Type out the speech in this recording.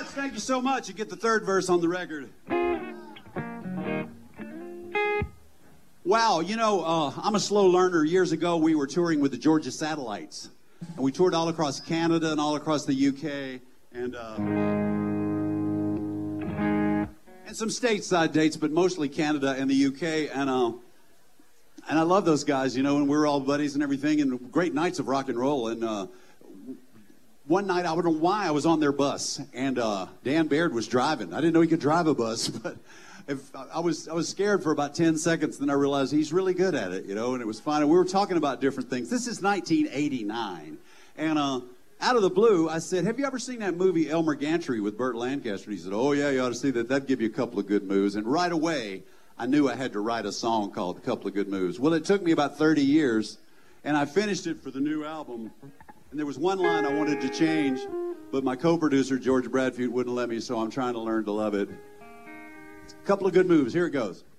much. Thank you so much. You get the third verse on the record. Wow, you know, I'm a slow learner. Years ago, we were touring with the Georgia Satellites. And we toured all across Canada and all across the UK. And some stateside dates, but mostly Canada and the UK. And I love those guys, you know, and we're all buddies and everything. And great nights of rock and roll. And one night, I don't know why, I was on their bus. And Dan Baird was driving. I didn't know he could drive a bus, but... I was scared for about 10 seconds, then I realized he's really good at it, you know, and it was fine. And we were talking about different things. This is 1989, and out of the blue, I said, have you ever seen that movie Elmer Gantry with Burt Lancaster? And he said, oh, yeah, you ought to see that. That'd give you a couple of good moves. And right away, I knew I had to write a song called A Couple of Good Moves. Well, it took me about 30 years, and I finished it for the new album. And there was one line I wanted to change, but my co-producer, George Bradfield, wouldn't let me, so I'm trying to learn to love it. Couple of good moves. Here it goes.